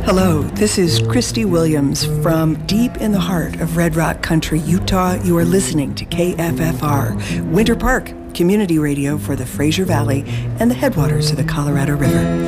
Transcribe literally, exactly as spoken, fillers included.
Hello, this is Christy Williams from deep in the heart of Red Rock Country, Utah. You are listening to K F F R, Winter Park, community radio for the Fraser Valley and the headwaters of the Colorado River.